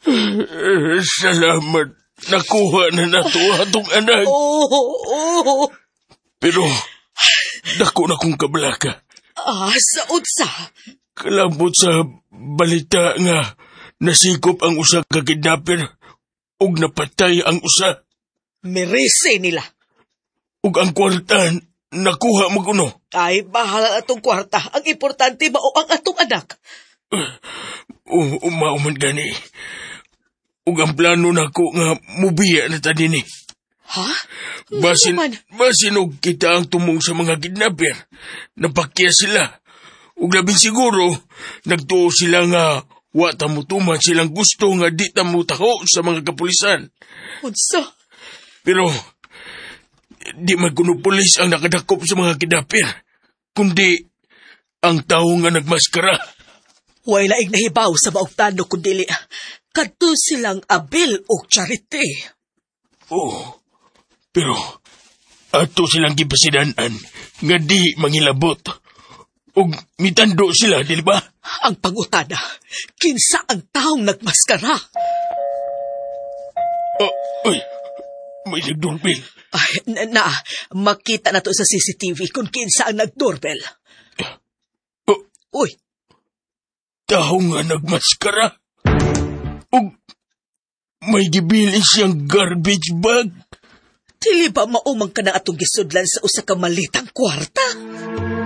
Salamat. Nakuha na nato atong anak. Oo. Pero, dako na kong kabalaka. Sa unsa? Kalabot sa balita nga nasikop ang usa ka kidnapper ug napatay ang usa. Merese nila. Ug ang kwarta nakuha mo kuno. Ay, bahala atong kwarta. Ang importante mao ang atong anak. Umauman gani. Ug ang plano nako nga mubiya na ta dinhi. Ha? Basin og kita ang tumong sa mga kidnapper. Napakya sila. Ug labing siguro, nagtuo sila nga wa ta mutuman silang gusto nga di ta mutaho sa mga kapulisan. Unsa? Pero, di man kuno pulis ang nakadakop sa mga kidnapper, kundi ang tao nga nagmaskara. Way laing nahibaw sa maugtano kundili. Kadto silang Abel o Charity. Pero ato silang gipasidanan nga di mangilabot. Ug mitando sila, di ba? Ang pangutana, kinsa ang taong nagmaskara? Uy, may nag-doorbell. Ay, makita na to sa CCTV kung kinsa ang nag-doorbell. Uy. Tao nga nagmaskara. Ug may gibilin siyang garbage bag. Dili ba maumang ka na atong gisudlan sa usa ka malitang kwarta?